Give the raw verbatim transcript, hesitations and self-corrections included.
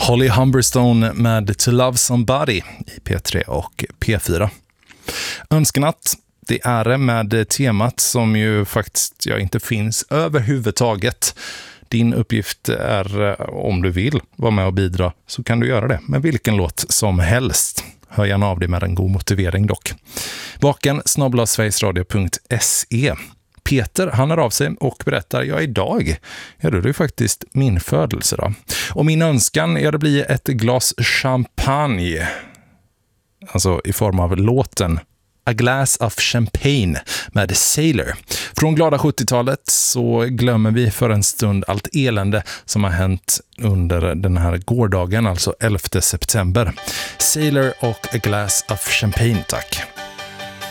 Holly Humberstone med To Love Somebody i P tre och P fyra. Önskenatt, det är det med temat som ju faktiskt ja, inte finns överhuvudtaget. Din uppgift är, om du vill vara med och bidra, så kan du göra det med vilken låt som helst. Hör gärna av dig med en god motivering dock. Vaken snabel-a sverigesradio punkt se. Peter, han hör av sig och berättar, ja idag, ja då är det faktiskt min födelse då. Och min önskan, ja det blir ett glas champagne. Alltså i form av låten A Glass of Champagne med Sailor. Från glada sjuttiotalet så glömmer vi för en stund allt elände som har hänt under den här gårdagen, alltså elfte september. Sailor och A Glass of Champagne, tack.